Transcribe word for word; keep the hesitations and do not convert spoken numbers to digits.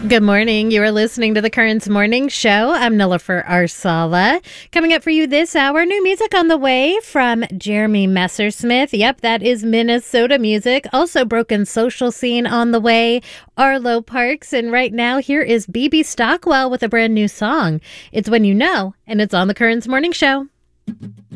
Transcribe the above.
Good morning. You are listening to the Currents Morning Show. I'm Nilofer Arsala. Coming up for you this hour, new music on the way from Jeremy Messersmith. Yep, that is Minnesota music. Also, Broken Social Scene on the way, Arlo Parks. And right now, here is B B Stockwell with a brand new song. It's When You Know, and it's on the Currents Morning Show.